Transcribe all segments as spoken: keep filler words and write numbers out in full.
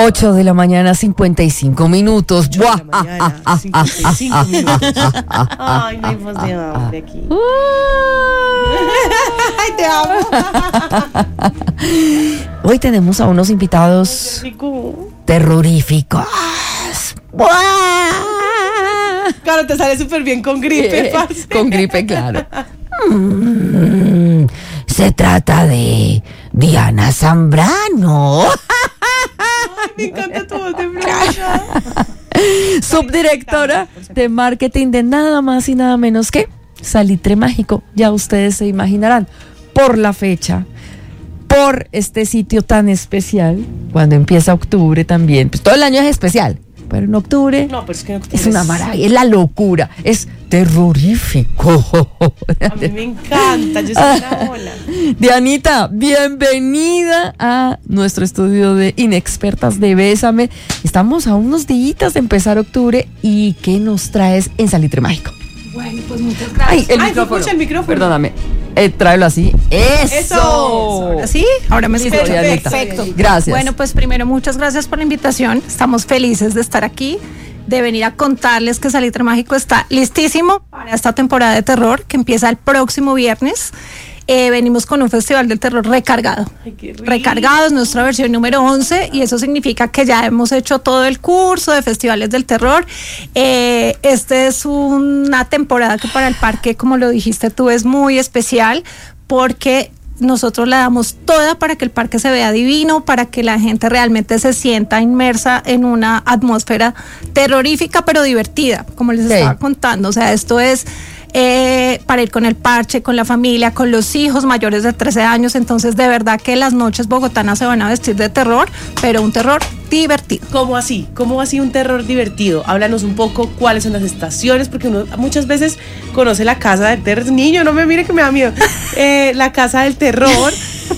ocho de la mañana, cincuenta y cinco minutos. ocho de la mañana, cincuenta y cinco minutos. Ay, no hay voz de hambre aquí. Ay, te amo. Hoy tenemos a unos invitados terroríficos. Claro, te sale súper bien con gripe, parce. Con gripe, claro. Mm, se trata de Diana Zambrano. Ay, me encanta tu voz de blanca. Subdirectora de marketing de nada más y nada menos que Salitre Mágico. Ya ustedes se imaginarán, por la fecha, por este sitio tan especial, cuando empieza octubre también, pues todo el año es especial, pero en octubre, no, pero es, que en octubre es una maravilla, es la locura, es terrorífico. A mí me encanta, yo soy una ola. Dianita, bienvenida a nuestro estudio de Inexpertas de Bésame. Estamos a unos días de empezar octubre y ¿qué nos traes en Salitre Mágico? Bueno, pues muchas gracias. Ay, el Ay, micrófono. escucha el micrófono. Perdóname. Eh, tráelo así. ¡Eso! Eso. ¿Ahora sí? Ahora me Listo, escucho. Dianita. Perfecto. Gracias. Bueno, pues primero, muchas gracias por la invitación. Estamos felices de estar aquí, de venir a contarles que Salitre Mágico está listísimo para esta temporada de terror que empieza el próximo viernes. Eh, venimos con un festival del terror recargado. Ay, qué rico. Recargado es nuestra versión número once y eso significa que ya hemos hecho todo el curso de festivales del terror. Eh, este es una temporada que para el parque, como lo dijiste tú, es muy especial porque nosotros la damos toda para que el parque se vea divino, para que la gente realmente se sienta inmersa en una atmósfera terrorífica pero divertida, como les Sí. estaba contando. O sea, esto es eh, para ir con el parche, con la familia, con los hijos mayores de trece años. Entonces, de verdad que las noches bogotanas se van a vestir de terror, pero un terror divertido. ¿Cómo así? ¿Cómo así un terror divertido? Háblanos un poco cuáles son las estaciones, porque uno muchas veces conoce la casa del terror. Niño, no me mire que me da miedo. Eh, la casa del terror.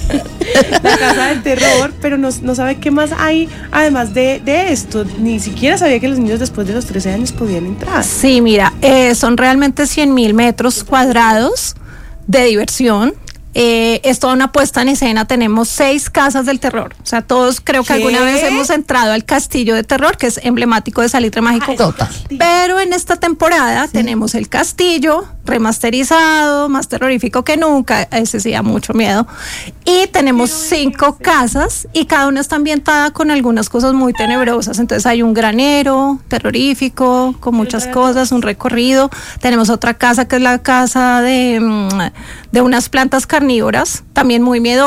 La casa del terror, pero no, no sabe qué más hay además de, de esto. Ni siquiera sabía que los niños después de los trece años podían entrar. Sí, mira, eh, son realmente cien mil metros cuadrados de diversión. Eh, es toda una puesta en escena. Tenemos seis casas del terror. O sea, todos creo que ¿Qué? alguna vez hemos entrado al castillo de terror, que es emblemático de Salitre Mágico. Ay, Total. Pero en esta temporada tenemos el castillo remasterizado, más terrorífico que nunca, ese sí da mucho miedo. Y tenemos cinco casas y cada una está ambientada con algunas cosas muy tenebrosas. Entonces hay un granero terrorífico con muchas cosas, un recorrido. Tenemos otra casa que es la casa de, de unas plantas carnívoras, también muy miedo.